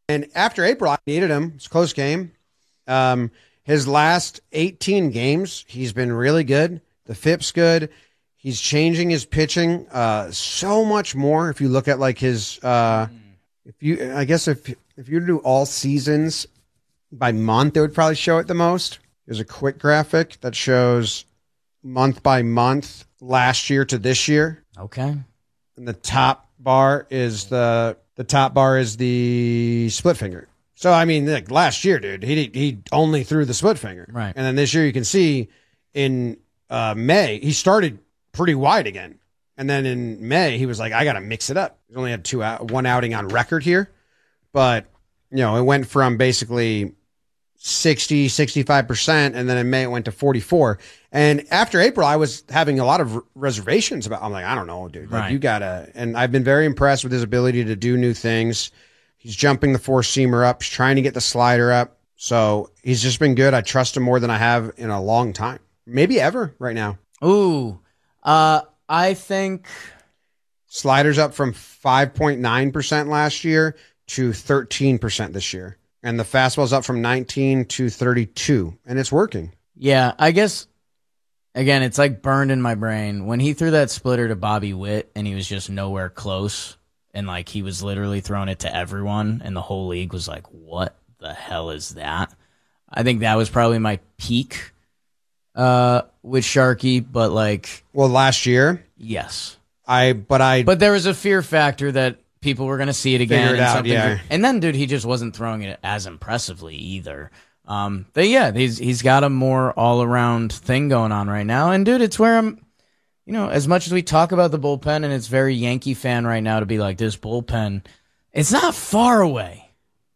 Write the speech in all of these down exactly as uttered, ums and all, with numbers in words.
And after April, I needed him. It's a close game. Um, his last eighteen games, he's been really good. The F I P's good. He's changing his pitching uh, so much more. If you look at like his, uh, if you, I guess if if you do all seasons by month, it would probably show it the most. There's a quick graphic that shows month by month last year to this year. Okay. And the top bar is the the top bar is the split finger. So I mean, like last year, dude, he he only threw the split finger. Right. And then this year, you can see in uh, May he started pretty wide again. And then in May, he was like, I got to mix it up. He only had two out, one outing on record here, but you know, it went from basically sixty, sixty-five percent. And then in May it went to forty-four. And after April, I was having a lot of reservations about, I'm like, I don't know, dude, like right. you gotta, and I've been very impressed with his ability to do new things. He's jumping the four seamer up. He's trying to get the slider up. So he's just been good. I trust him more than I have in a long time, maybe ever right now. Ooh, uh, I think sliders up from five point nine percent last year to thirteen percent this year. And the fastball's up from nineteen to thirty-two, and it's working. Yeah, I guess, again, it's like burned in my brain. When he threw that splitter to Bobby Witt, and he was just nowhere close, and like he was literally throwing it to everyone, and the whole league was like, what the hell is that? I think that was probably my peak uh, with Sharky, but like... Well, last year? Yes. I, but I... But there was a fear factor that people were going to see it again. Figure it out, yeah. And then, dude, he just wasn't throwing it as impressively either. Um, but yeah, he's he's got a more all-around thing going on right now. And, dude, it's where I'm, you know, as much as we talk about the bullpen, and it's very Yankee fan right now to be like, this bullpen, it's not far away.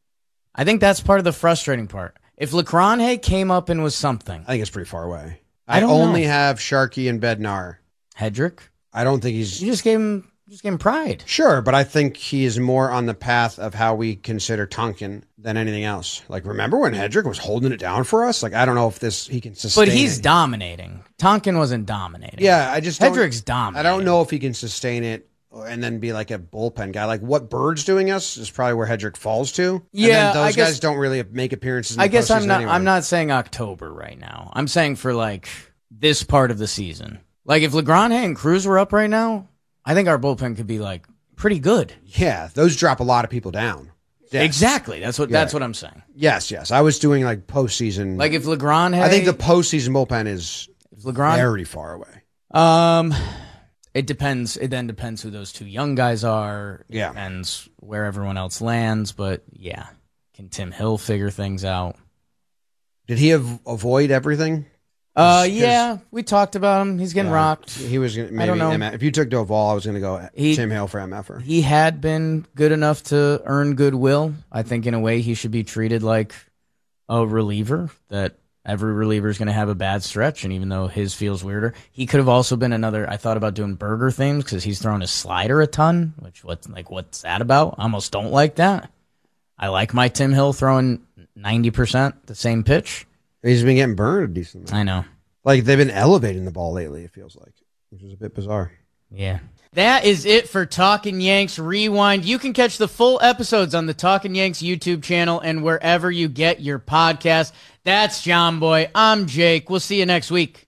I think that's part of the frustrating part. If LeCronhay came up and was something. I think it's pretty far away. I, I don't only know. have Sharky and Bednar. Hedrick? I don't think he's... You just gave him... Just give him pride. Sure, but I think he is more on the path of how we consider Tonkin than anything else. Like, remember when Hedrick was holding it down for us? Like, I don't know if this he can sustain. But he's it. dominating. Tonkin wasn't dominating. Yeah, I just Hedrick's don't, dominating. I don't know if he can sustain it and then be like a bullpen guy. Like what Bird's doing us is probably where Hedrick falls to. Yeah, and then those I guess, guys don't really make appearances. In the I guess I'm not. anyway. I'm not saying October right now. I'm saying for like this part of the season. Like if LeGrand and Cruz were up right now, I think our bullpen could be like. Pretty good. Yeah, those drop a lot of people down. Yes. Exactly. That's what. Yeah. That's what I'm saying. Yes, yes. I was doing like postseason. Like if LeGrand had, I think the postseason bullpen is if LeGrand, very far away. Um, it depends. It then depends who those two young guys are. It yeah, depends where everyone else lands. But yeah, can Tim Hill figure things out? Did he av- avoid everything? Uh, yeah, we talked about him. He's getting yeah, rocked. He was gonna, maybe I don't know. M F. If you took Doval, I was going to go he, Tim Hale for M F-er. He had been good enough to earn goodwill. I think in a way he should be treated like a reliever, that every reliever is going to have a bad stretch, and even though his feels weirder, he could have also been another. I thought about doing Burger themes because he's throwing his slider a ton, which what's like what's that about? I almost don't like that. I like my Tim Hill throwing ninety percent the same pitch. He's been getting burned a decent amount. I know. Like, they've been elevating the ball lately, it feels like, which is a bit bizarre. Yeah. That is it for Talkin' Yanks Rewind. You can catch the full episodes on the Talkin' Yanks YouTube channel and wherever you get your podcasts. That's John Boy. I'm Jake. We'll see you next week.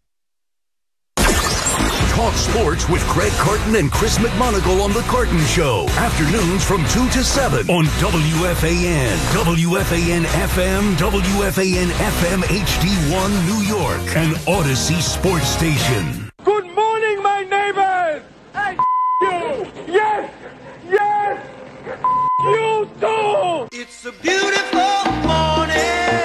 Talk sports with Greg Carton and Chris McMonagle on The Carton Show. Afternoons from two to seven on W F A N, W F A N F M, W F A N F M H D one New York, and Odyssey Sports Station. Good morning, my neighbors! Hey, you! Yes! Yes! You too! It's a beautiful morning.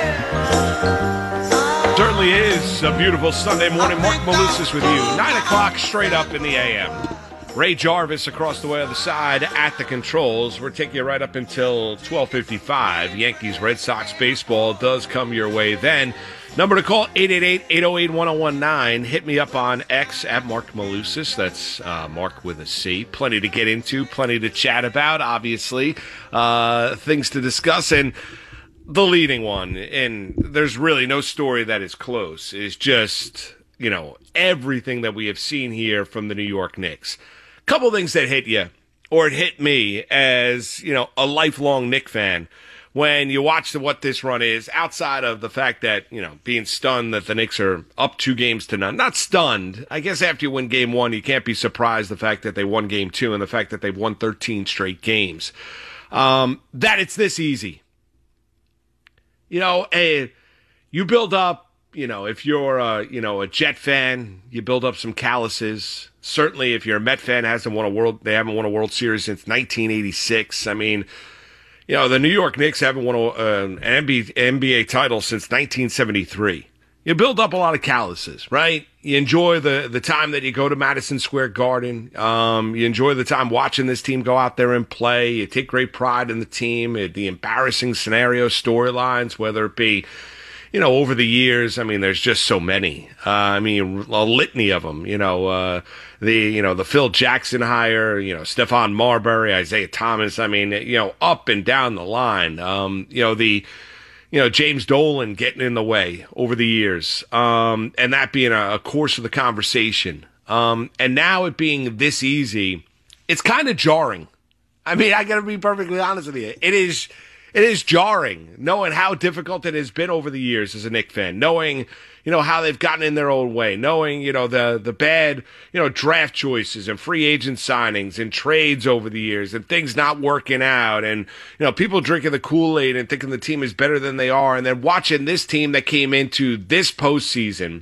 Certainly is a beautiful Sunday morning. Mark Malusis with you. Nine o'clock straight up in the A M. Ray Jarvis across the way on the side at the controls. We're taking you right up until twelve fifty-five. Yankees Red Sox baseball does come your way then. Number to call, eight eight eight, eight oh eight, one oh one nine. Hit me up on X at Mark Malusis. That's uh, Mark with a C. Plenty to get into, plenty to chat about, obviously. Uh, things to discuss. And the leading one, and there's really no story that is close, is just, you know, everything that we have seen here from the New York Knicks. Couple things that hit you, or it hit me as, you know, a lifelong Knick fan. when you watch the, what this run is, outside of the fact that, you know, being stunned that the Knicks are up two games to none. Not stunned. I guess after you win game one, you can't be surprised the fact that they won game two and the fact that they've won thirteen straight games. Um, that it's this easy. You know, a, you build up, you know, if you're a, you know, a Jet fan, you build up some calluses. Certainly if you're a Met fan, hasn't won a world, they haven't won a World Series since nineteen eighty-six. I mean, you know, the New York Knicks haven't won a, uh, an N B A title since nineteen seventy-three. You build up a lot of calluses, right? You enjoy the, the time that you go to Madison Square Garden. Um, you enjoy the time watching this team go out there and play. You take great pride in the team, the embarrassing scenario storylines, whether it be, you know, over the years. I mean, there's just so many. Uh, I mean, a litany of them. You know, uh, the you know the Phil Jackson hire. You know, Stephon Marbury, Isaiah Thomas. I mean, you know, up and down the line. Um, you know the. You know, James Dolan getting in the way over the years, um, and that being a, a course of the conversation. Um, and now it being this easy, it's kind of jarring. I mean, I got to be perfectly honest with you. It is, it is jarring knowing how difficult it has been over the years as a Knicks fan, knowing, you know, how they've gotten in their own way, knowing, you know, the, the bad, you know, draft choices and free agent signings and trades over the years and things not working out and, you know, people drinking the Kool-Aid and thinking the team is better than they are. And then watching this team that came into this postseason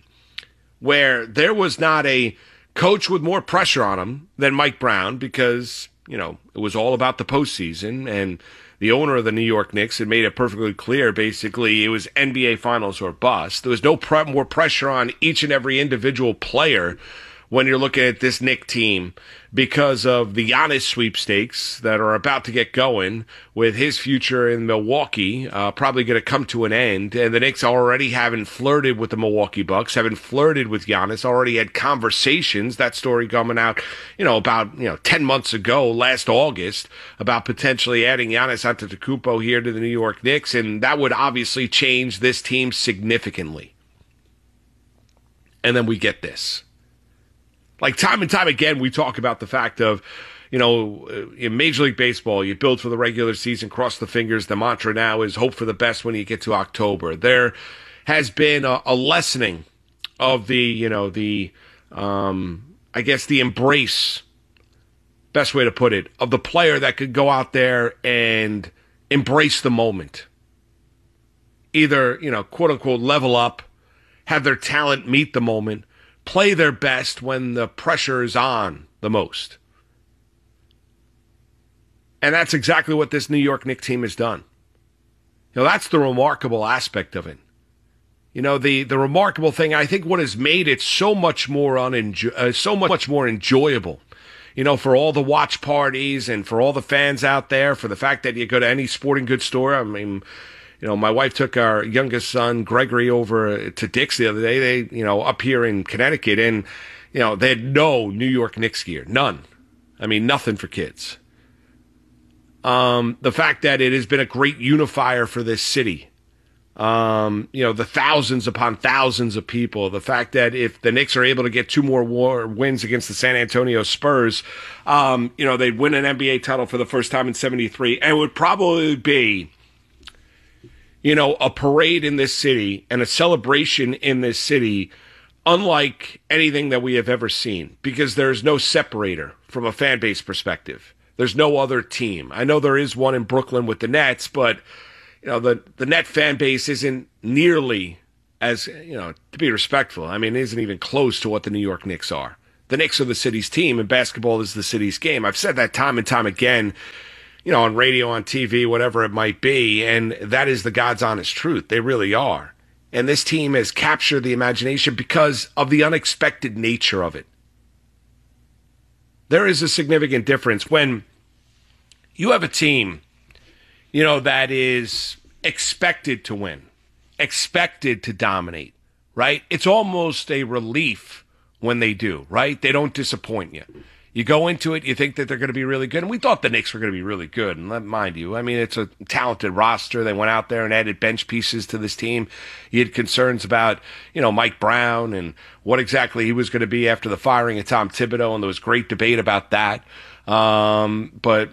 where there was not a coach with more pressure on him than Mike Brown because, you know, it was all about the postseason, and the owner of the New York Knicks had made it perfectly clear, basically, it was N B A Finals or bust. There was no pre- more pressure on each and every individual player when you're looking at this Knicks team because of the Giannis sweepstakes that are about to get going with his future in Milwaukee, uh, probably going to come to an end. And the Knicks already haven't flirted with the Milwaukee Bucks, haven't flirted with Giannis, already had conversations. That story coming out, you know, about, you know, ten months ago, last August, about potentially adding Giannis Antetokounmpo here to the New York Knicks. And that would obviously change this team significantly. And then we get this. Like time and time again, we talk about the fact of, you know, in Major League Baseball, you build for the regular season, cross the fingers. The mantra now is hope for the best when you get to October. There has been a, a lessening of the, you know, the, um, I guess the embrace, best way to put it, of the player that could go out there and embrace the moment. Either, you know, quote unquote, level up, have their talent meet the moment, play their best when the pressure is on the most. And that's exactly what this New York Knicks team has done. You know, that's the remarkable aspect of it. You know, the, the remarkable thing, I think what has made it so much more unenjo- uh, so much more enjoyable, you know, for all the watch parties and for all the fans out there, for the fact that you go to any sporting goods store. I mean, you know, my wife took our youngest son, Gregory, over to Dick's the other day. They, you know, up here in Connecticut, and, you know, they had no New York Knicks gear. None. I mean, nothing for kids. Um, the fact that it has been a great unifier for this city. Um, you know, the thousands upon thousands of people. The fact that if the Knicks are able to get two more war wins against the San Antonio Spurs, um, you know, they'd win an N B A title for the first time in seventy-three. And it would probably be, you know, a parade in this city and a celebration in this city unlike anything that we have ever seen, because there's no separator from a fan base perspective. There's no other team. I know there is one in Brooklyn with the Nets, but, you know, the, the Net fan base isn't nearly as, you know, to be respectful, I mean, it isn't even close to what the New York Knicks are. The Knicks are the city's team, and basketball is the city's game. I've said that time and time again, you know, on radio, on T V, whatever it might be, and that is the God's honest truth. They really are. And this team has captured the imagination because of the unexpected nature of it. There is a significant difference when you have a team, you know, that is expected to win, expected to dominate, right? It's almost a relief when they do, right? They don't disappoint you. You go into it, you think that they're going to be really good. And we thought the Knicks were going to be really good. And let, mind you, I mean, it's a talented roster. They went out there and added bench pieces to this team. You had concerns about, you know, Mike Brown and what exactly he was going to be after the firing of Tom Thibodeau. And there was great debate about that. Um, but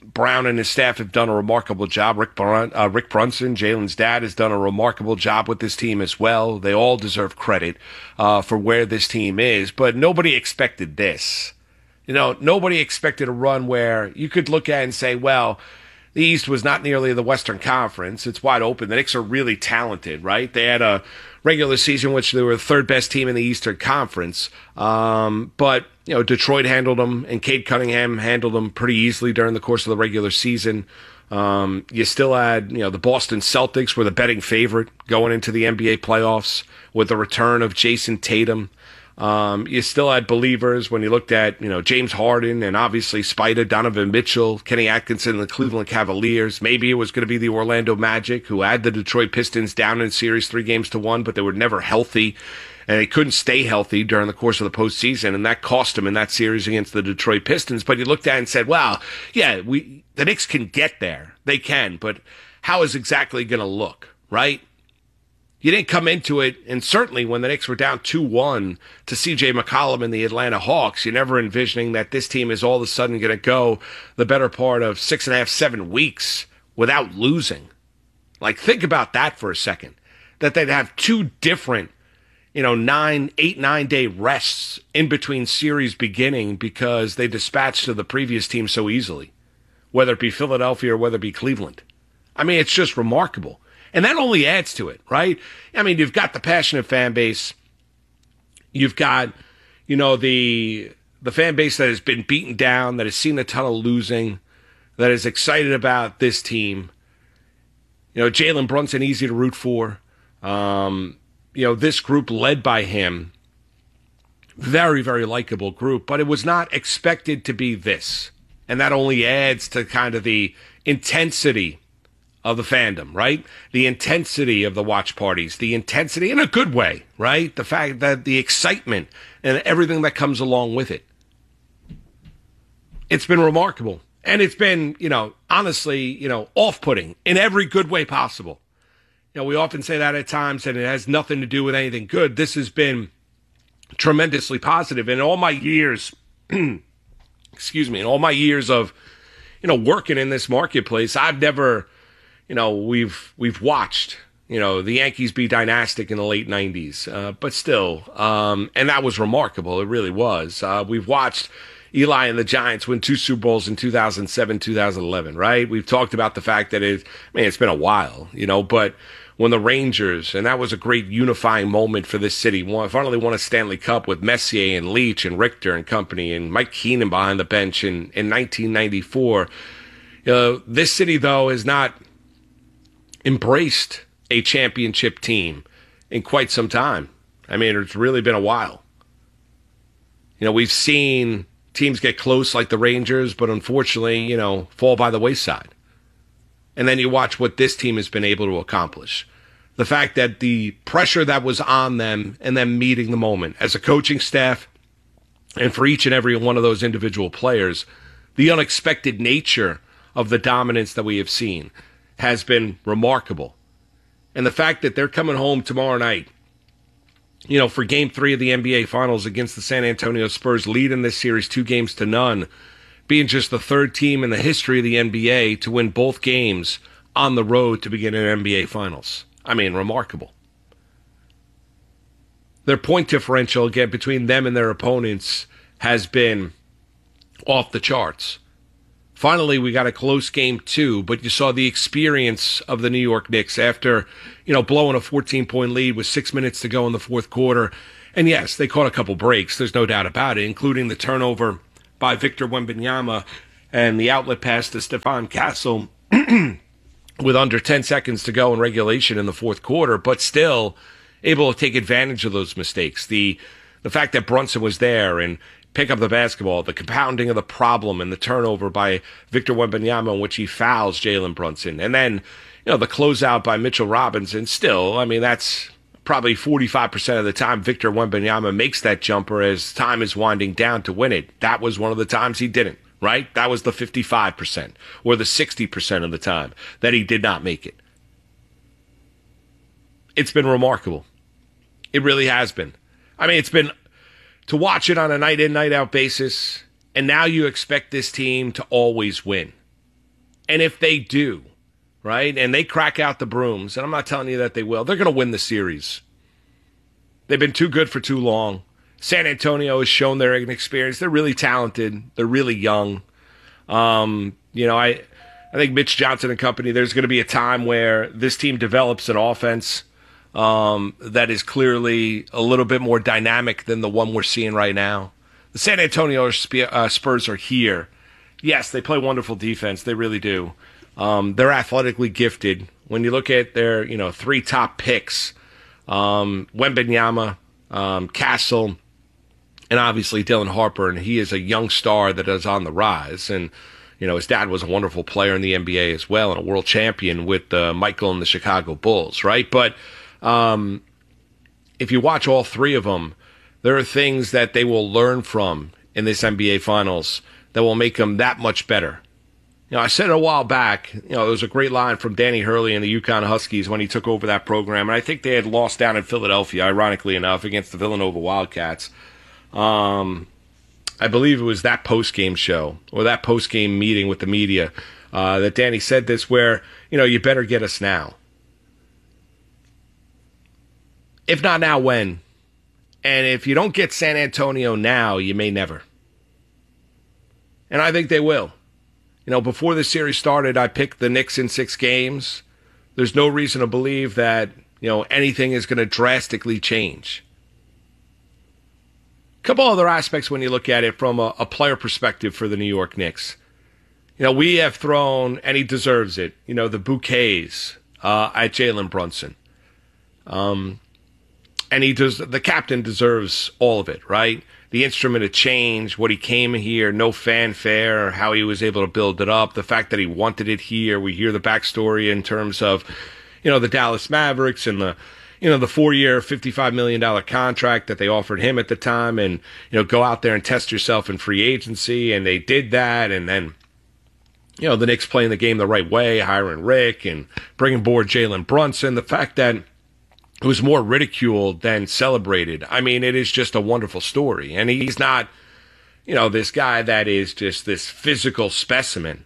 Brown and his staff have done a remarkable job. Rick, Brun- uh, Rick Brunson, Jalen's dad, has done a remarkable job with this team as well. They all deserve credit uh, for where this team is, but nobody expected this. You know, nobody expected a run where you could look at and say, well, the East was not nearly the Western Conference. It's wide open. The Knicks are really talented, right? They had a regular season in which they were the third best team in the Eastern Conference. Um, but, you know, Detroit handled them, and Cade Cunningham handled them pretty easily during the course of the regular season. Um, you still had, you know, the Boston Celtics were the betting favorite going into the N B A playoffs with the return of Jason Tatum. Um, you still had believers when you looked at, you know, James Harden and obviously Spider, Donovan Mitchell, Kenny Atkinson, and the Cleveland Cavaliers. Maybe it was going to be the Orlando Magic, who had the Detroit Pistons down in series three games to one, but they were never healthy, and they couldn't stay healthy during the course of the postseason, and that cost them in that series against the Detroit Pistons. But you looked at it and said, well, yeah, we the Knicks can get there. They can, but how is exactly going to look, right? You didn't come into it, and certainly when the Knicks were down two one to C J McCollum and the Atlanta Hawks, you're never envisioning that this team is all of a sudden going to go the better part of six and a half, seven weeks without losing. Like, think about that for a second. That they'd have two different, you know, nine, eight, nine day rests in between series beginning because they dispatched to the previous team so easily, whether it be Philadelphia or whether it be Cleveland. I mean, it's just remarkable. And that only adds to it, right? I mean, you've got the passionate fan base. You've got, you know, the the fan base that has been beaten down, that has seen a ton of losing, that is excited about this team. You know, Jalen Brunson, easy to root for. Um, you know, this group led by him, very, very likable group, but it was not expected to be this. And that only adds to kind of the intensity of the fandom, right? The intensity of the watch parties, the intensity in a good way, right? The fact that the excitement and everything that comes along with it. It's been remarkable. And it's been, you know, honestly, you know, off-putting in every good way possible. You know, we often say that at times, and it has nothing to do with anything good. This has been tremendously positive. In all my years, excuse me, in all my years of, you know, working in this marketplace, I've never... You know, we've we've watched, you know, the Yankees be dynastic in the late nineties, uh, but still, um, and that was remarkable. It really was. Uh, we've watched Eli and the Giants win two Super Bowls in two thousand seven, two thousand eleven, right? We've talked about the fact that it, I mean, it's been a while, you know, but when the Rangers, and that was a great unifying moment for this city, won, finally won a Stanley Cup with Messier and Leach and Richter and company and Mike Keenan behind the bench in, in nineteen ninety-four. You know, this city, though, is not embraced a championship team in quite some time. I mean, it's really been a while. You know, we've seen teams get close like the Rangers, but unfortunately, you know, fall by the wayside. And then you watch what this team has been able to accomplish. The fact that the pressure that was on them and them meeting the moment as a coaching staff, and for each and every one of those individual players, the unexpected nature of the dominance that we have seen has been remarkable. And the fact that they're coming home tomorrow night, you know, for game three of the N B A Finals against the San Antonio Spurs, leading this series two games to none, being just the third team in the history of the N B A to win both games on the road to begin an N B A Finals. I mean, remarkable. Their point differential, again, between them and their opponents has been off the charts. Finally, we got a close game two, but you saw the experience of the New York Knicks after, you know, blowing a fourteen-point lead with six minutes to go in the fourth quarter. And yes, they caught a couple breaks, there's no doubt about it, including the turnover by Victor Wembanyama and the outlet pass to Stefan Castle with under ten seconds to go in regulation in the fourth quarter, but still able to take advantage of those mistakes. The the fact that Brunson was there and pick up the basketball, the compounding of the problem and the turnover by Victor Wembanyama in which he fouls Jalen Brunson. And then, you know, the closeout by Mitchell Robinson. Still, I mean, that's probably forty-five percent of the time Victor Wembanyama makes that jumper as time is winding down to win it. That was one of the times he didn't, right? That was the fifty-five percent or the sixty percent of the time that he did not make it. It's been remarkable. It really has been. I mean, it's been to watch it on a night-in, night-out basis, and now you expect this team to always win. And if they do, right, and they crack out the brooms, and I'm not telling you that they will, they're going to win the series. They've been too good for too long. San Antonio has shown their inexperience. They're really talented. They're really young. Um, you know, I, I think Mitch Johnson and company, there's going to be a time where this team develops an offense um, that is clearly a little bit more dynamic than the one we're seeing right now. The San Antonio Spurs are here. Yes, they play wonderful defense. They really do. Um, they're athletically gifted. When you look at their, you know, three top picks, um, Wembanyama, um, Castle, and obviously Dylan Harper, and he is a young star that is on the rise. And, you know, his dad was a wonderful player in the N B A as well and a world champion with uh, Michael and the Chicago Bulls, right? But um, if you watch all three of them, there are things that they will learn from in this N B A Finals that will make them that much better. You know, I said it a while back, you know, there was a great line from Danny Hurley and the UConn Huskies when he took over that program, and I think they had lost down in Philadelphia, ironically enough, against the Villanova Wildcats. Um, I believe it was that post-game show or that post-game meeting with the media uh, that Danny said this where, you know, you better get us now. If not now, when? And if you don't get San Antonio now, you may never. And I think they will. You know, before the series started, I picked the Knicks in six games. There's no reason to believe that, you know, anything is going to drastically change. A couple other aspects when you look at it from a, a player perspective for the New York Knicks. You know, we have thrown, and he deserves it, you know, the bouquets uh, at Jalen Brunson. Um, and he does, the captain deserves all of it, right? The instrument of change, what he came here, no fanfare, how he was able to build it up, the fact that he wanted it here. We hear the backstory in terms of, you know, the Dallas Mavericks and the, you know, the four-year, fifty-five million dollars contract that they offered him at the time and, you know, go out there and test yourself in free agency. And they did that. And then, you know, the Knicks playing the game the right way, hiring Rick and bringing aboard Jalen Brunson. The fact that it was more ridiculed than celebrated. I mean, it is just a wonderful story. And he's not, you know, this guy that is just this physical specimen.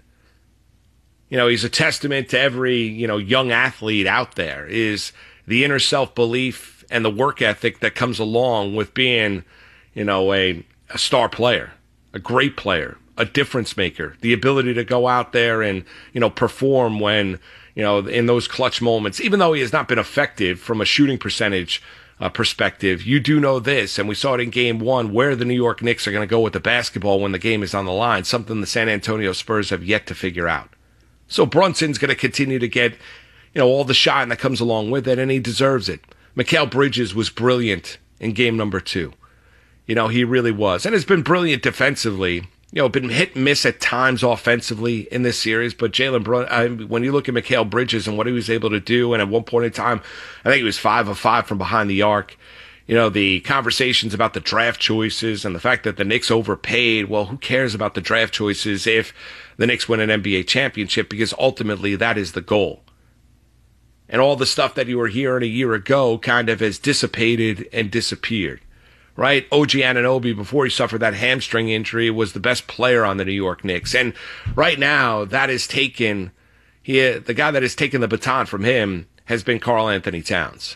You know, he's a testament to every, you know, young athlete out there is the inner self-belief and the work ethic that comes along with being, you know, a, a star player, a great player, a difference maker, the ability to go out there and, you know, perform when, you know, in those clutch moments. Even though he has not been effective from a shooting percentage uh, perspective, you do know this, and we saw it in game one, where the New York Knicks are going to go with the basketball when the game is on the line, something the San Antonio Spurs have yet to figure out. So Brunson's going to continue to get, you know, all the shine that comes along with it, and he deserves it. Mikal Bridges was brilliant in game number two. You know, he really was. And has been brilliant defensively. You know, been hit and miss at times offensively in this series, but Jalen Brunson, uh, when you look at Mikal Bridges and what he was able to do, and at one point in time, I think he was five of five from behind the arc. You know, the conversations about the draft choices and the fact that the Knicks overpaid, well, who cares about the draft choices if the Knicks win an N B A championship, because ultimately that is the goal. And all the stuff that you were hearing a year ago kind of has dissipated and disappeared. Right? O G Anunoby, before he suffered that hamstring injury, was the best player on the New York Knicks. And right now, that is taken, he, the guy that has taken the baton from him has been Karl Anthony Towns.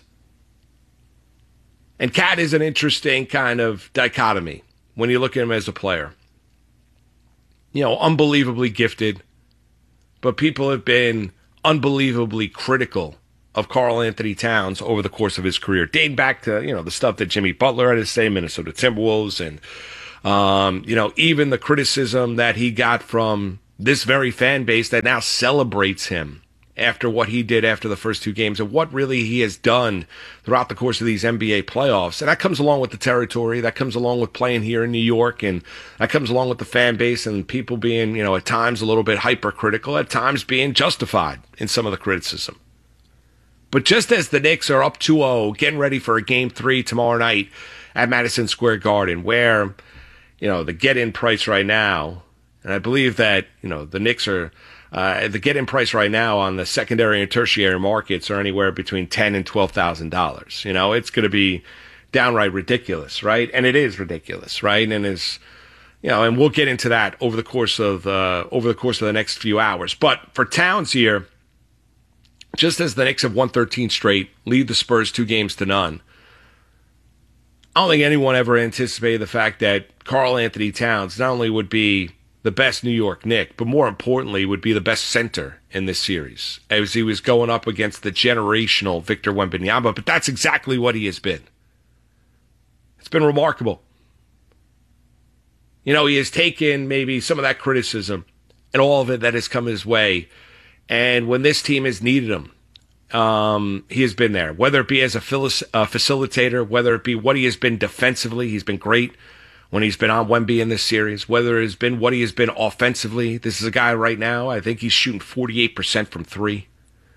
And Cat is an interesting kind of dichotomy when you look at him as a player. You know, unbelievably gifted, but people have been unbelievably critical of Karl Anthony Towns over the course of his career, dating back to, you know, the stuff that Jimmy Butler had to say, Minnesota Timberwolves, and, um, you know, even the criticism that he got from this very fan base that now celebrates him after what he did after the first two games and what really he has done throughout the course of these N B A playoffs. And that comes along with the territory, that comes along with playing here in New York, and that comes along with the fan base and people being, you know, at times a little bit hypercritical, at times being justified in some of the criticism. But just as the Knicks are up two oh, getting ready for a game three tomorrow night at Madison Square Garden, where, you know, the get-in price right now, and I believe that, you know, the Knicks are, uh, the get-in price right now on the secondary and tertiary markets are anywhere between ten thousand dollars and twelve thousand dollars. You know, it's going to be downright ridiculous, right? And it is ridiculous, right? And as, you know, and we'll get into that over the course of uh, over the course of the next few hours. But for Towns here, just as the Knicks have won thirteen straight, lead the Spurs two games to none, I don't think anyone ever anticipated the fact that Karl Anthony Towns not only would be the best New York Knick, but more importantly, would be the best center in this series as he was going up against the generational Victor Wembanyama. But that's exactly what he has been. It's been remarkable. You know, he has taken maybe some of that criticism and all of it that has come his way. And when this team has needed him, um, he has been there. Whether it be as a facilitator, whether it be what he has been defensively, he's been great when he's been on Wemby in this series. Whether it has been what he has been offensively, this is a guy right now, I think he's shooting forty-eight percent from three.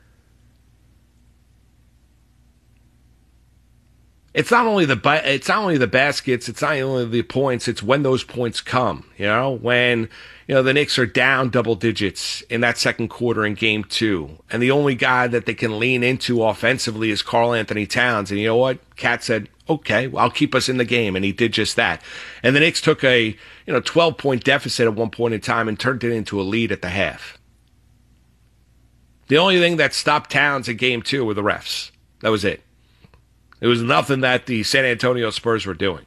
It's not only the it's not only the baskets, it's not only the points, it's when those points come. You know, when you know the Knicks are down double digits in that second quarter in game two, and the only guy that they can lean into offensively is Karl Anthony Towns. And you know what? Cat said, okay, well, I'll keep us in the game, and he did just that. And the Knicks took a you know twelve point deficit at one point in time and turned it into a lead at the half. The only thing that stopped Towns in game two were the refs. That was it. It was nothing that the San Antonio Spurs were doing.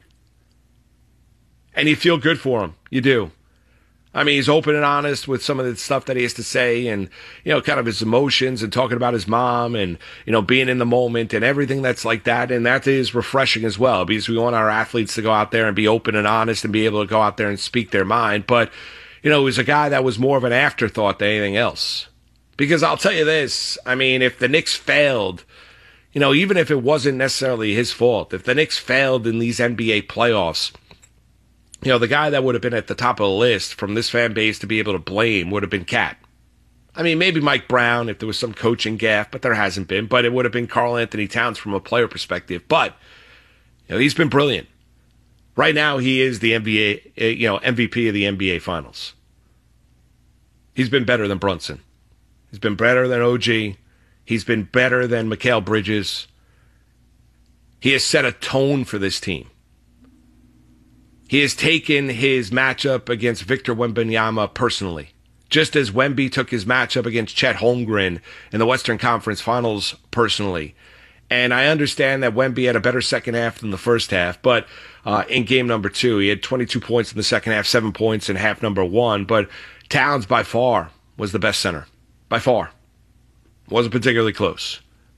And you feel good for him. You do. I mean, he's open and honest with some of the stuff that he has to say and, you know, kind of his emotions and talking about his mom and, you know, being in the moment and everything that's like that. And that is refreshing as well because we want our athletes to go out there and be open and honest and be able to go out there and speak their mind. But, you know, he was a guy that was more of an afterthought than anything else. Because I'll tell you this, I mean, if the Knicks failed, you know, even if it wasn't necessarily his fault, if the Knicks failed in these N B A playoffs, you know, the guy that would have been at the top of the list from this fan base to be able to blame would have been Cat. I mean, maybe Mike Brown if there was some coaching gaffe, but there hasn't been. But it would have been Karl Anthony Towns from a player perspective. But, you know, he's been brilliant. Right now, he is the N B A, you know, M V P of the N B A Finals. He's been better than Brunson. He's been better than O G. He's been better than Mikal Bridges. He has set a tone for this team. He has taken his matchup against Victor Wembanyama personally, just as Wemby took his matchup against Chet Holmgren in the Western Conference Finals personally. And I understand that Wemby had a better second half than the first half, but uh, in game number two, he had twenty-two points in the second half, seven points in half number one. But Towns, by far, was the best center. By far. Wasn't particularly close.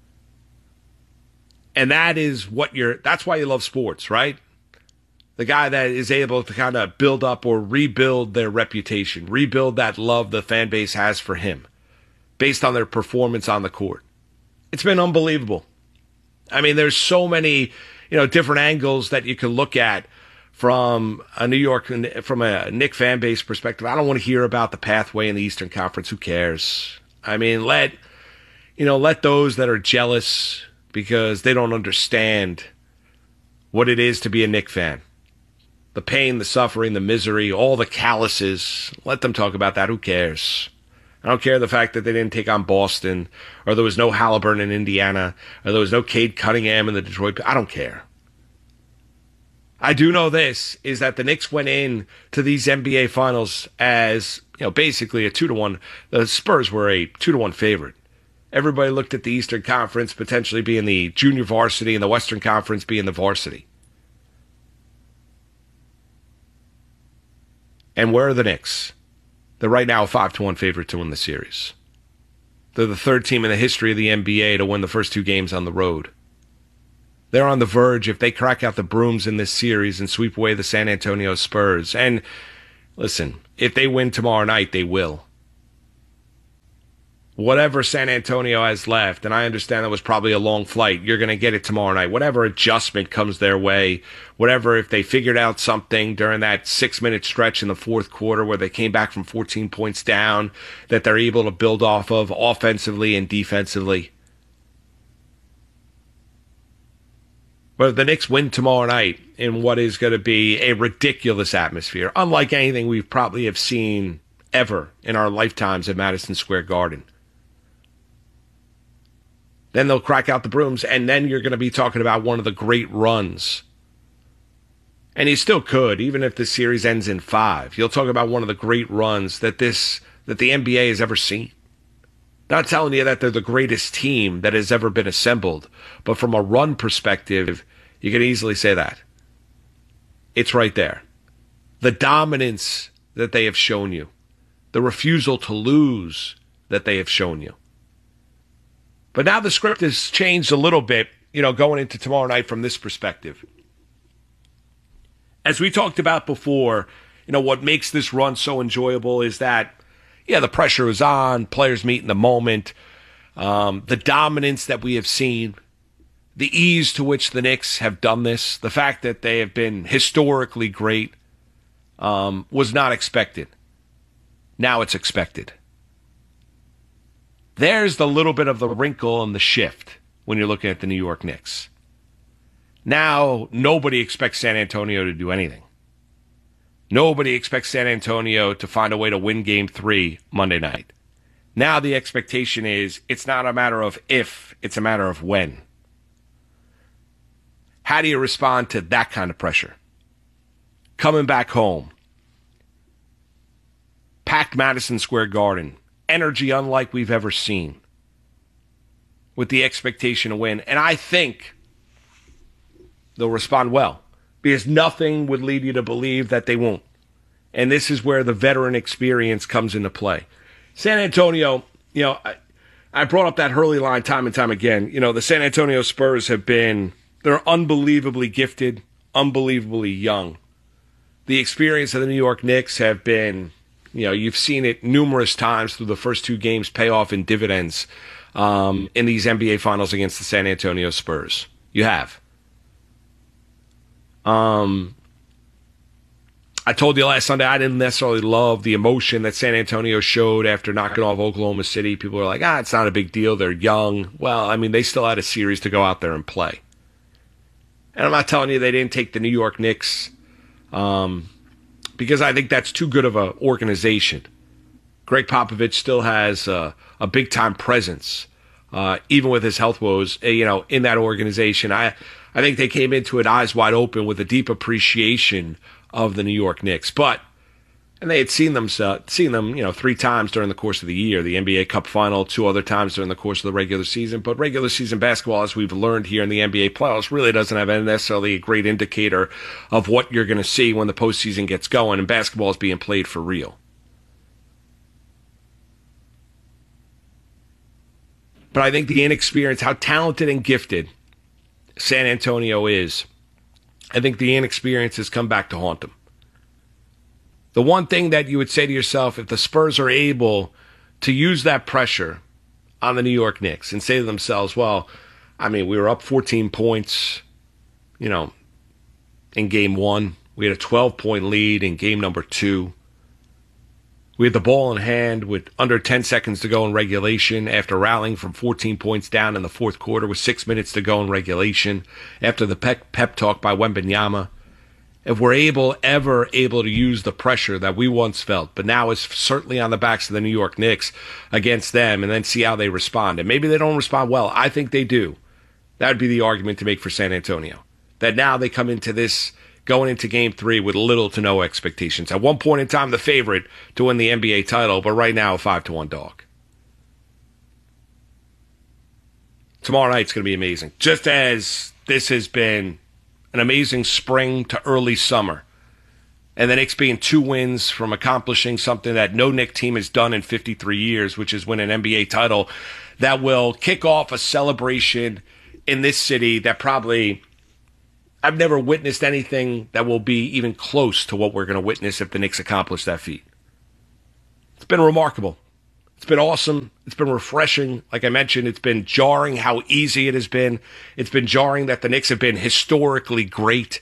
And that is what you're, that's why you love sports, right? The guy that is able to kind of build up or rebuild their reputation, rebuild that love the fan base has for him based on their performance on the court. It's been unbelievable. I mean, there's so many, you know, different angles that you can look at from a New York, from a Knick fan base perspective. I don't want to hear about the pathway in the Eastern Conference. Who cares? I mean, let, you know, let those that are jealous because they don't understand what it is to be a Knick fan. The pain, the suffering, the misery, all the calluses. Let them talk about that. Who cares? I don't care the fact that they didn't take on Boston, or there was no Halliburton in Indiana, or there was no Cade Cunningham in the Detroit. I don't care. I do know this, is that the Knicks went in to these N B A Finals as, you know, basically a two to one. The Spurs were a two to one favorite. Everybody looked at the Eastern Conference potentially being the junior varsity and the Western Conference being the varsity. And where are the Knicks? They're right now a five to one favorite to win the series. They're the third team in the history of the N B A to win the first two games on the road. They're on the verge if they crack out the brooms in this series and sweep away the San Antonio Spurs. And listen, if they win tomorrow night, they will. Whatever San Antonio has left, and I understand that was probably a long flight, you're going to get it tomorrow night. Whatever adjustment comes their way, whatever, if they figured out something during that six-minute stretch in the fourth quarter where they came back from fourteen points down that they're able to build off of offensively and defensively. But if the Knicks win tomorrow night in what is going to be a ridiculous atmosphere, unlike anything we probably have seen ever in our lifetimes at Madison Square Garden, then they'll crack out the brooms, and then you're going to be talking about one of the great runs And you still could, even if the series ends in five. You'll talk about one of the great runs that this that the N B A has ever seen. Not telling you that they're the greatest team that has ever been assembled, but from a run perspective, you can easily say that. It's right there. The dominance that they have shown you, the refusal to lose that they have shown you. But now the script has changed a little bit, you know, going into tomorrow night from this perspective. As we talked about before, you know, what makes this run so enjoyable is that, yeah, the pressure is on, players meet in the moment, um, the dominance that we have seen, the ease to which the Knicks have done this, the fact that they have been historically great, um, was not expected. Now it's expected. There's the little bit of the wrinkle and the shift when you're looking at the New York Knicks. Now, nobody expects San Antonio to do anything. Nobody expects San Antonio to find a way to win game three Monday night. Now the expectation is it's not a matter of if, it's a matter of when. How do you respond to that kind of pressure? Coming back home. Packed Madison Square Garden. Energy unlike we've ever seen. With the expectation to win. And I think they'll respond well. Because nothing would lead you to believe that they won't. And this is where the veteran experience comes into play. San Antonio, you know, I, I brought up that Hurley line time and time again. You know, the San Antonio Spurs have been, they're unbelievably gifted, unbelievably young. The experience of the New York Knicks have been, you know, you've seen it numerous times through the first two games pay off in dividends um, in these N B A Finals against the San Antonio Spurs. You have. Um, I told you last Sunday I didn't necessarily love the emotion that San Antonio showed after knocking off Oklahoma City. People were like, ah, it's not a big deal. They're young. Well, I mean, they still had a series to go out there and play. And I'm not telling you they didn't take the New York Knicks um, because I think that's too good of an organization. Greg Popovich still has uh, a big-time presence, uh, even with his health woes, you know, in that organization. I I think they came into it eyes wide open with a deep appreciation of the New York Knicks. But, and they had seen them, uh, seen them, you know, three times during the course of the year. The N B A Cup Final, two other times during the course of the regular season. But regular season basketball, as we've learned here in the N B A playoffs, really doesn't have necessarily a great indicator of what you're going to see when the postseason gets going and basketball is being played for real. But I think the inexperience, how talented and gifted San Antonio is, I think the inexperience has come back to haunt them. The one thing that you would say to yourself, if the Spurs are able to use that pressure on the New York Knicks and say to themselves, well, I mean, we were up fourteen points, you know, in game one. We had a twelve-point lead in game number two. We had the ball in hand with under ten seconds to go in regulation after rallying from fourteen points down in the fourth quarter with six minutes to go in regulation after the pep, pep talk by Wembanyama. If we're able, ever able to use the pressure that we once felt, but now is certainly on the backs of the New York Knicks against them, and then see how they respond. And maybe they don't respond well. I think they do. That would be the argument to make for San Antonio. That now they come into this going into game three with little to no expectations. At one point in time, the favorite to win the N B A title, but right now a five to one dog. Tomorrow night's going to be amazing. Just as this has been an amazing spring to early summer. And the Knicks being two wins from accomplishing something that no Knicks team has done in fifty-three years, which is win an N B A title that will kick off a celebration in this city that probably I've never witnessed anything that will be even close to what we're going to witness if the Knicks accomplish that feat. It's been remarkable. It's been awesome. It's been refreshing. Like I mentioned, it's been jarring how easy it has been. It's been jarring that the Knicks have been historically great.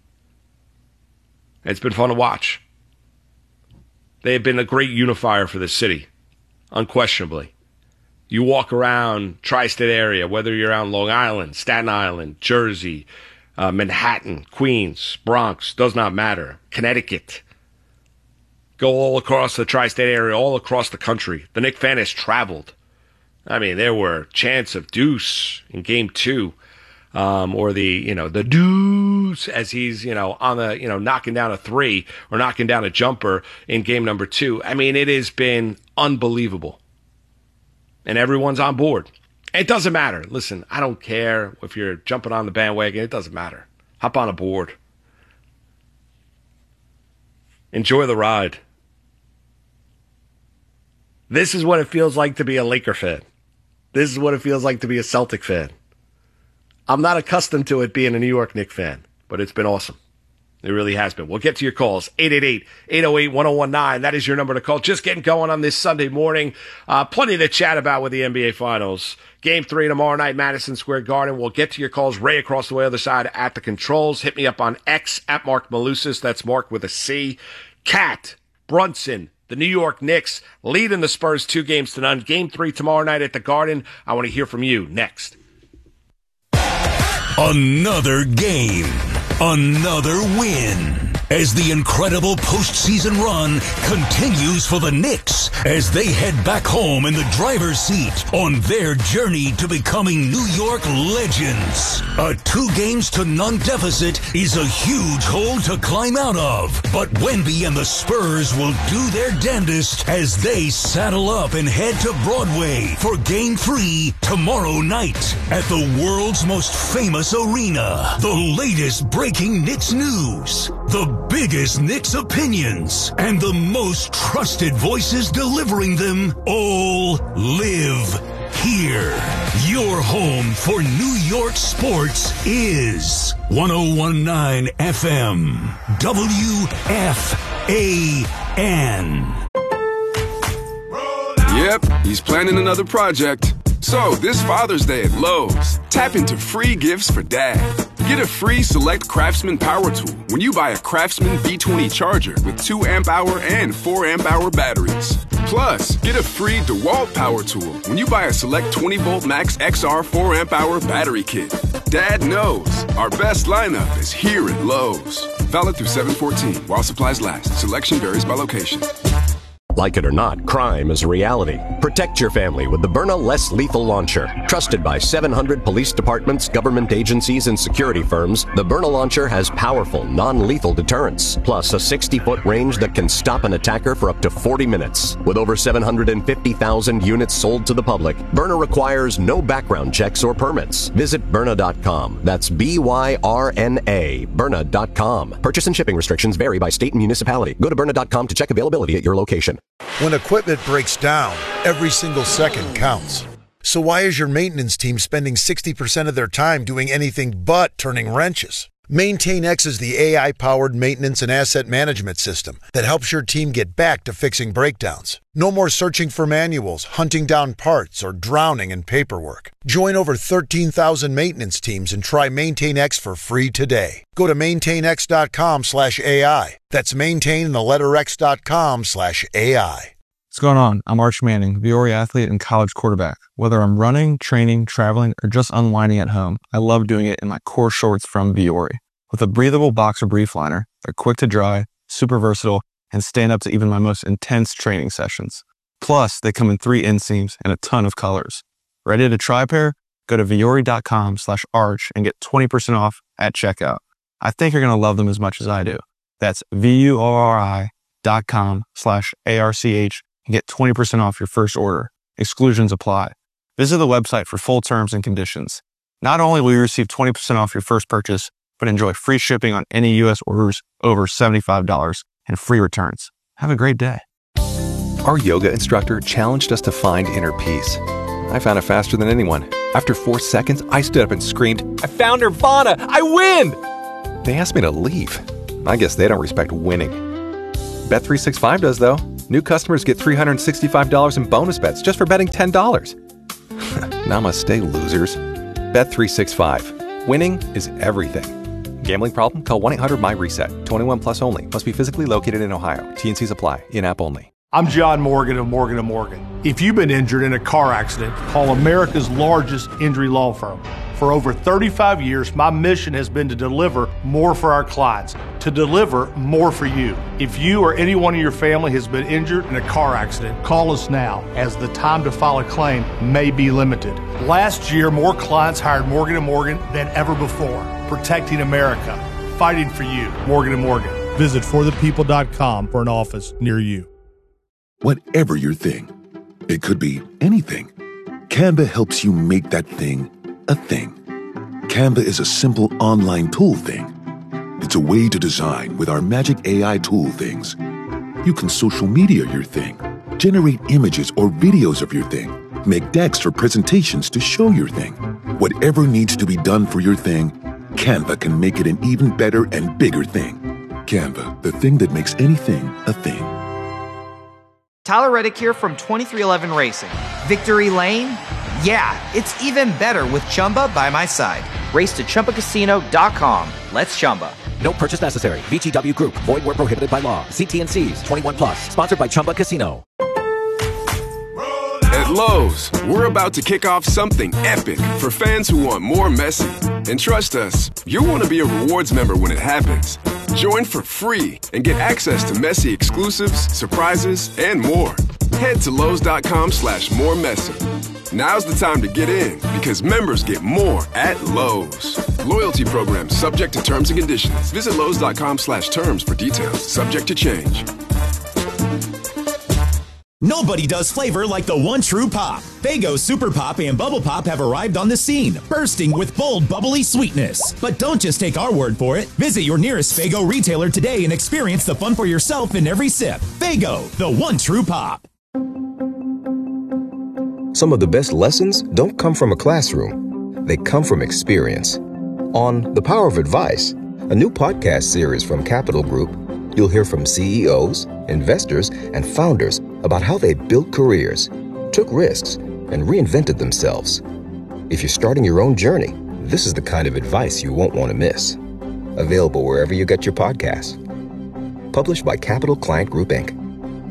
It's been fun to watch. They have been a great unifier for the city, unquestionably. You walk around tri-state area, whether you're on Long Island, Staten Island, Jersey, Uh, Manhattan, Queens, Bronx, does not matter. Connecticut. Go all across the tri-state area, all across the country. The Knicks fan has traveled. I mean, there were chants of deuce in game two. um, or the, you know, the deuce as he's, you know, on the, you know, knocking down a three or knocking down a jumper in game number two. I mean, it has been unbelievable. And everyone's on board. It doesn't matter. Listen, I don't care if you're jumping on the bandwagon. It doesn't matter. Hop on a board. Enjoy the ride. This is what it feels like to be a Laker fan. This is what it feels like to be a Celtic fan. I'm not accustomed to it being a New York Knicks fan, but it's been awesome. It really has been. We'll get to your calls. eight eight eight, eight oh eight, one oh one nine. That is your number to call. Just getting going on this Sunday morning. Uh, plenty to chat about with the N B A Finals. Game three tomorrow night, Madison Square Garden. We'll get to your calls. Ray across the way, other side at the controls. Hit me up on X at Mark Malusis. That's Mark with a C. Cat, Brunson, the New York Knicks leading the Spurs two games to none. Game three tomorrow night at the Garden. I want to hear from you next. Another game, another win. As the incredible postseason run continues for the Knicks as they head back home in the driver's seat on their journey to becoming New York legends. A two games to none deficit is a huge hole to climb out of, but Wemby and the Spurs will do their damnedest as they saddle up and head to Broadway for game three tomorrow night at the world's most famous arena. The latest breaking Knicks news, the biggest Knicks opinions, and the most trusted voices delivering them all live here. Your home for New York sports is one oh one point nine F M W F A N. Yep, he's planning another project. So, this Father's Day at Lowe's, tap into free gifts for Dad. Get a free Select Craftsman power tool when you buy a Craftsman B twenty charger with two amp hour and four amp hour batteries. Plus, get a free DeWalt power tool when you buy a Select twenty volt Max X R four amp hour battery kit. Dad knows our best lineup is here at Lowe's. Valid through seven fourteen while supplies last. Selection varies by location. Like it or not, crime is a reality. Protect your family with the Byrna Less Lethal Launcher. Trusted by seven hundred police departments, government agencies, and security firms, the Byrna Launcher has powerful, non-lethal deterrence, plus a sixty-foot range that can stop an attacker for up to forty minutes. With over seven hundred fifty thousand units sold to the public, Byrna requires no background checks or permits. Visit Byrna dot com. That's B Y R N A, Byrna dot com. Purchase and shipping restrictions vary by state and municipality. Go to Byrna dot com to check availability at your location. When equipment breaks down, every single second counts. So why is your maintenance team spending sixty percent of their time doing anything but turning wrenches? MaintainX is the A I-powered maintenance and asset management system that helps your team get back to fixing breakdowns. No more searching for manuals, hunting down parts, or drowning in paperwork. Join over thirteen thousand maintenance teams and try MaintainX for free today. Go to maintainx dot com slash A I. That's maintain the letter X dot com slash A I. What's going on? I'm Arch Manning, Viore athlete and college quarterback. Whether I'm running, training, traveling, or just unwinding at home, I love doing it in my core shorts from Viore. With a breathable boxer brief liner, they're quick to dry, super versatile, and stand up to even my most intense training sessions. Plus, they come in three inseams and a ton of colors. Ready to try a pair? Go to Viore dot com slash arch and get twenty percent off at checkout. I think you're going to love them as much as I do. That's V-U-O-R-I dot com slash A-R-C-H and get twenty percent off your first order. Exclusions apply. Visit the website for full terms and conditions. Not only will you receive twenty percent off your first purchase, but enjoy free shipping on any U S orders over seventy-five dollars and free returns. Have a great day. Our yoga instructor challenged us to find inner peace. I found it faster than anyone. After four seconds, I stood up and screamed, "I found Nirvana! I win!" They asked me to leave. I guess they don't respect winning. Bet three sixty-five does, though. New customers get three hundred sixty-five dollars in bonus bets just for betting ten dollars. Namaste, losers. Bet three sixty-five. Winning is everything. Gambling problem? Call one eight hundred my reset. twenty-one plus only. Must be physically located in Ohio. T and Cs apply. In-app only. I'm John Morgan of Morgan and Morgan. If you've been injured in a car accident, call America's largest injury law firm. For over thirty-five years, my mission has been to deliver more for our clients, to deliver more for you. If you or anyone in your family has been injured in a car accident, call us now, as the time to file a claim may be limited. Last year, more clients hired Morgan and Morgan than ever before, protecting America, fighting for you. Morgan and Morgan. Visit for the people dot com for an office near you. Whatever your thing, it could be anything. Canva helps you make that thing a thing. Canva is a simple online tool thing. It's a way to design with our magic A I tool things. You can social media your thing, generate images or videos of your thing, make decks or presentations to show your thing. Whatever needs to be done for your thing, Canva can make it an even better and bigger thing. Canva, the thing that makes anything a thing. Tyler Reddick here from twenty-three eleven Racing. Victory Lane? Yeah, it's even better with Chumba by my side. Race to Chumba Casino dot com. Let's Chumba. No purchase necessary. V G W Group. Void where prohibited by law. See T and C's. twenty-one plus. Sponsored by Chumba Casino. At Lowe's, we're about to kick off something epic for fans who want more Messi. And trust us, you'll want to be a rewards member when it happens. Join for free and get access to Messi exclusives, surprises, and more. Head to Lowe's.com slash more Messi. Now's the time to get in because members get more at Lowe's. Loyalty program subject to terms and conditions. Visit Lowe's.com slash terms for details. Subject to change. Nobody does flavor like the one true pop. Faygo Super Pop and Bubble Pop have arrived on the scene, bursting with bold, bubbly sweetness. But don't just take our word for it. Visit your nearest Faygo retailer today and experience the fun for yourself in every sip. Faygo, the one true pop. Some of the best lessons don't come from a classroom. They come from experience. On The Power of Advice, a new podcast series from Capital Group, you'll hear from C E Os, investors, and founders about how they built careers, took risks, and reinvented themselves. If you're starting your own journey, this is the kind of advice you won't want to miss. Available wherever you get your podcasts. Published by Capital Client Group, Incorporated.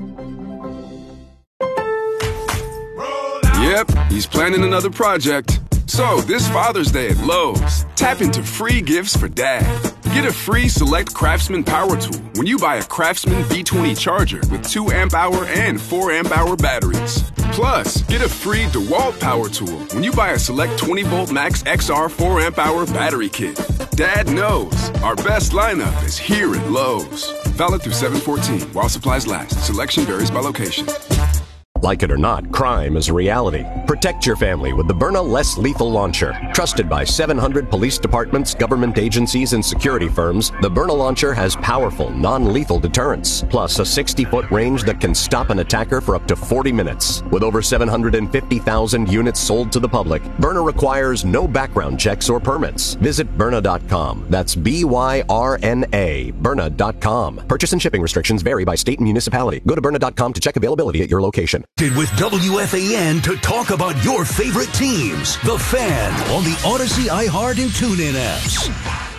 Yep, he's planning another project. So, this Father's Day at Lowe's, tap into free gifts for dad. Get a free Select Craftsman power tool when you buy a Craftsman B twenty charger with two amp hour and four amp hour batteries. Plus, get a free DeWalt power tool when you buy a Select twenty volt Max X R four amp hour battery kit. Dad knows our best lineup is here at Lowe's. Valid through seven fourteen while supplies last. Selection varies by location. Like it or not, crime is a reality. Protect your family with the Byrna Less Lethal Launcher. Trusted by seven hundred police departments, government agencies, and security firms, the Byrna Launcher has powerful, non-lethal deterrence, plus a sixty-foot range that can stop an attacker for up to forty minutes. With over seven hundred fifty thousand units sold to the public, Byrna requires no background checks or permits. Visit Byrna dot com. That's B Y R N A, Byrna dot com. Purchase and shipping restrictions vary by state and municipality. Go to Byrna dot com to check availability at your location. With W F A N to talk about your favorite teams. The Fan on the Odyssey, iHeart, and TuneIn apps.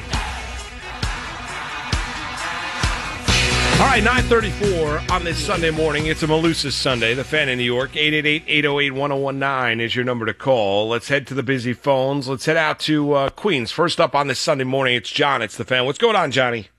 All right, nine thirty-four on this Sunday morning. It's a Malusis Sunday. The Fan in New York. eight eight eight, eight oh eight, one oh one nine is your number to call. Let's head to the busy phones. Let's head out to uh, Queens. First up on this Sunday morning, it's John. It's the Fan. What's going on, Johnny?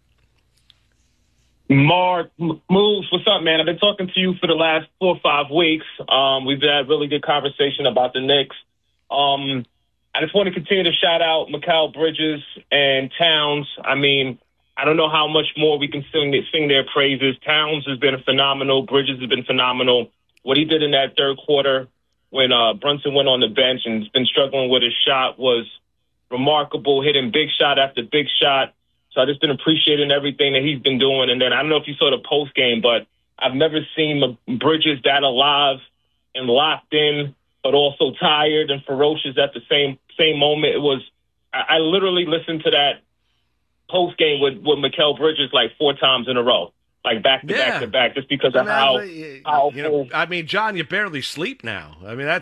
Mark, Moves, what's up, man? I've been talking to you for the last four or five weeks. Um, we've had a really good conversation about the Knicks. Um, I just want to continue to shout out Mikal Bridges and Towns. I mean, I don't know how much more we can sing, sing their praises. Towns has been phenomenal. Bridges has been phenomenal. What he did in that third quarter when uh, Brunson went on the bench and has been struggling with his shot was remarkable, hitting big shot after big shot. So I've just been appreciating everything that he's been doing. And then I don't know if you saw the post game, but I've never seen Bridges that alive and locked in, but also tired and ferocious at the same same moment. It was I, I literally listened to that post game with, with Mikal Bridges like four times in a row, like back to Yeah. back to back, just because I of mean, how I- powerful. You know, I mean, John, you barely sleep now. I mean, that